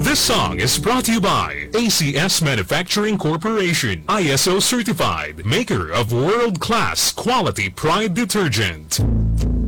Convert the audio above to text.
This song is brought to you by ACS Manufacturing Corporation, ISO certified, maker of world-class quality Pride detergent.